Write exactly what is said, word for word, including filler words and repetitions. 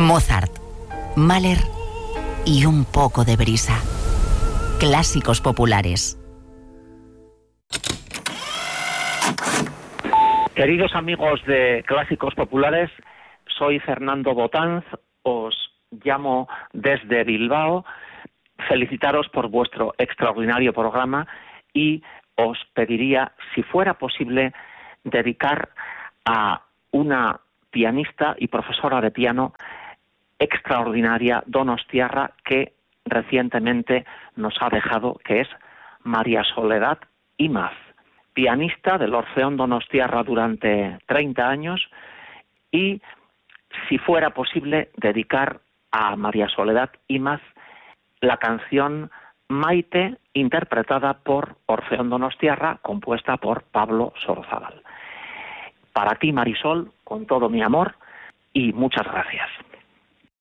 Mozart, Mahler y un poco de brisa. Clásicos populares. Queridos amigos de Clásicos Populares, soy Fernando Botanz, os llamo desde Bilbao, felicitaros por vuestro extraordinario programa y os pediría, si fuera posible, dedicar a una pianista y profesora de piano extraordinaria, donostiarra, que recientemente nos ha dejado, que es María Soledad Imaz, pianista del Orfeón Donostiarra durante treinta años, y si fuera posible dedicar a María Soledad Imaz la canción Maite, interpretada por Orfeón Donostiarra, compuesta por Pablo Sorozábal. Para ti, Marisol, con todo mi amor, y muchas gracias.